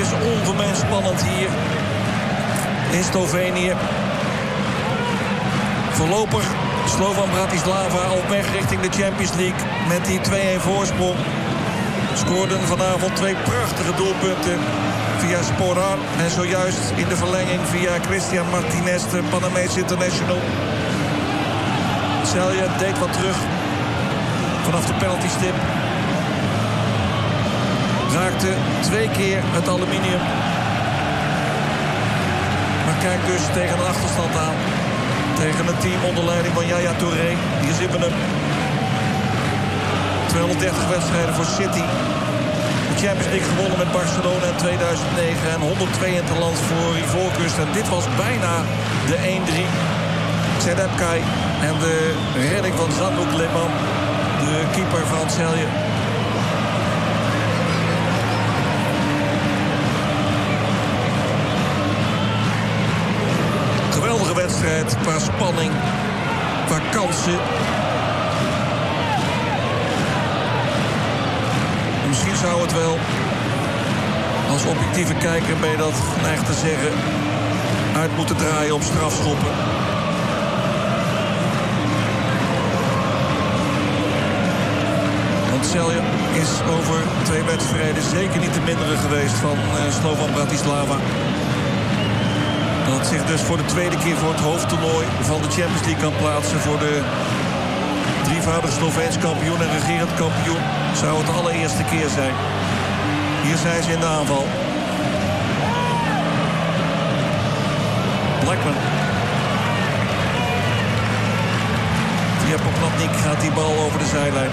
is ongemeen spannend hier in Slovenië. Voorlopig Slovan Bratislava op weg richting de Champions League met die 2-1 voorsprong. Scoorden vanavond 2 prachtige doelpunten via Sporar en zojuist in de verlenging via Christian Martinez, de Panamese international. Celje deed wat terug vanaf de penaltystip. Raakte 2 keer het aluminium. Maar kijkt dus tegen een achterstand aan. Tegen een team onder leiding van Yaya Touré. Hier zien we hem. 230 wedstrijden voor City. De Champions League gewonnen met Barcelona in 2009. En 102 interlands voor Ivoorkust. En dit was bijna de 1-3. Sedep Kai en de redding van Jean-Luc Leman. De keeper van Celje. Geweldige wedstrijd qua spanning, qua kansen. Misschien zou het wel, als objectieve kijker ben je dat geneigd te zeggen, uit moeten draaien op strafschoppen. Want Celje is over 2 wedstrijden zeker niet de mindere geweest van Slovan Bratislava. Dat zich dus voor de 2e keer voor het hoofdtoernooi van de Champions League kan plaatsen. Voor de drievoudig Sloveens kampioen en regerend kampioen zou het de allereerste keer zijn. Hier zijn ze in de aanval. Blackman. Via Poplatnik gaat die bal over de zijlijn.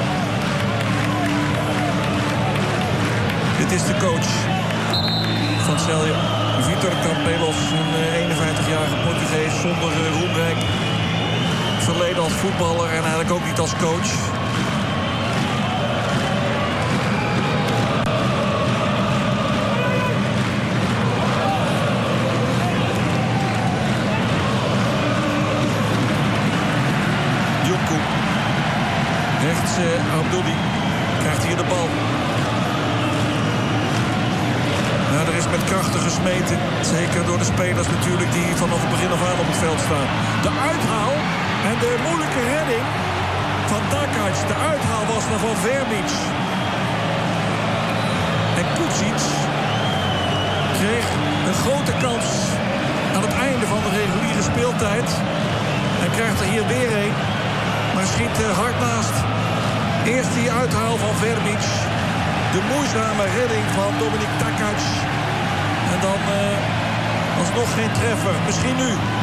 Dit is de coach van Celje. Vitor Campelos, een 51-jarige Portugees zonder roemrijk verleden als voetballer en eigenlijk ook niet als coach. Junku. Rechts Abdouli krijgt hier de bal. Nou, er is met krachten gesmeten. Zeker door de spelers natuurlijk die vanaf het begin af aan op het veld staan. De uithaal en de moeilijke redding van Takac. De uithaal was naar van Verbic. En Kucic kreeg een grote kans aan het einde van de reguliere speeltijd. En krijgt er hier weer een. Maar schiet hard naast. Eerst die uithaal van Verbic. De moeizame redding van Dominik Takac. En dan alsnog geen treffer. Misschien nu.